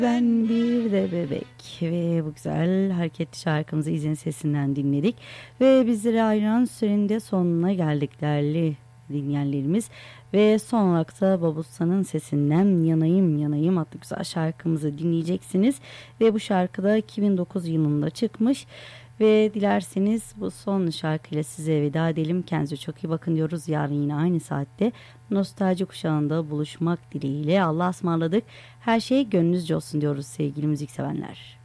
Ben bir de bebek ve bu güzel hareketli şarkımızı İzin sesinden dinledik ve bizlere ayıran sürenin de sonuna geldik değerli dinleyenlerimiz ve son olarak da Babusa'nın sesinden Yanayım Yanayım adlı güzel şarkımızı dinleyeceksiniz ve bu şarkı da 2009 yılında çıkmış ve dilerseniz bu son şarkıyla size veda edelim. Kendinize çok iyi bakın diyoruz. Yarın yine aynı saatte Nostalji Kuşağı'nda buluşmak dileğiyle Allah'a ısmarladık. Her şey gönlünüzce olsun diyoruz sevgili müziksevenler.